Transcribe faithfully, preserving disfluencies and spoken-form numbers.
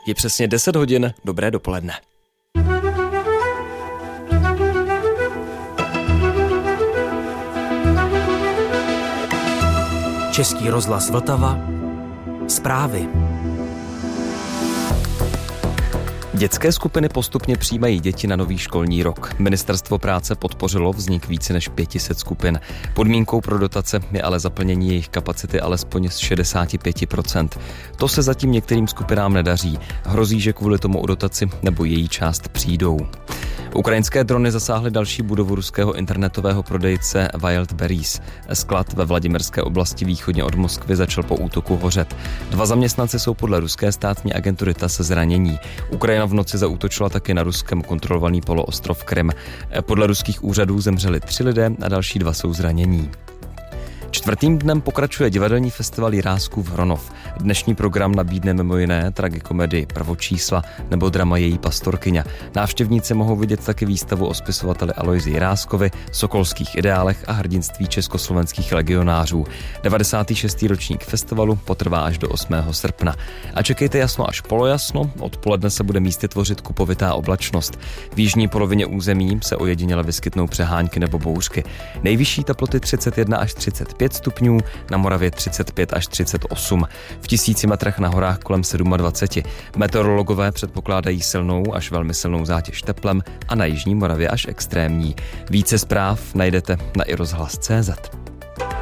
Je přesně deset hodin, dobré dopoledne. Český rozhlas Vltava. Zprávy. Dětské skupiny postupně přijímají děti na nový školní rok. Ministerstvo práce podpořilo vznik více než pět set skupin. Podmínkou pro dotace je ale zaplnění jejich kapacity alespoň z šedesát pět procent. To se zatím některým skupinám nedaří. Hrozí, že kvůli tomu o dotaci nebo její část přijdou. Ukrajinské drony zasáhly další budovu ruského internetového prodejce Wildberries. Sklad ve Vladimirské oblasti východně od Moskvy začal po útoku hořet. Dva zaměstnanci jsou podle ruské státní agentury T A S zranění. Ukrajina v noci zaútočila taky na Ruskem kontrolovaný poloostrov Krym. Podle ruských úřadů zemřeli tři lidé a další dva jsou zranění. Čtvrtým dnem pokračuje divadelní festival Jiráskův Hronov. Dnešní program nabídne mimo jiné tragikomedii Prvočísla nebo drama Její pastorkyně. Návštěvníci mohou vidět taky výstavu o spisovateli Alojzi Jiráskovi, sokolských ideálech a hrdinství československých legionářů. devadesátý šestý ročník festivalu potrvá až do osmého srpna. A čekejte jasno až polojasno, odpoledne se bude místy tvořit kupovitá oblačnost. V jižní polovině území se ojediněle vyskytnou přehánky nebo bouřky. Nejvyšší teploty třicet jedna až třicet pět stupňů, na Moravě třicet pět až třicet osm, v tisíci metrech na horách kolem dvacet sedm. Meteorologové předpokládají silnou až velmi silnou zátěž teplem a na jižní Moravě až extrémní. Více zpráv najdete na i rozhlas tečka cé zet.